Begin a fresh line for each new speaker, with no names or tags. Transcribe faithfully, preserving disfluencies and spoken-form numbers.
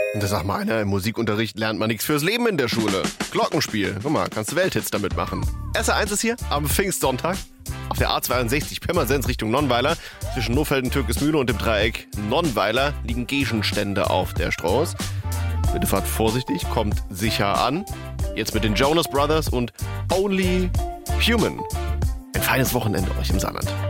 Und da sagt mal einer, im Musikunterricht lernt man nichts fürs Leben in der Schule. Glockenspiel, guck mal, kannst du Welthits damit machen. S R eins ist hier am Pfingstsonntag auf der A zweiundsechzig Pirmasens Richtung Nonnweiler. Zwischen Nofelden, Türkismühle und dem Dreieck Nonnweiler liegen Gegenstände auf der Straße. Bitte fahrt vorsichtig, kommt sicher an. Jetzt mit den Jonas Brothers und Only Human. Ein feines Wochenende euch im Saarland.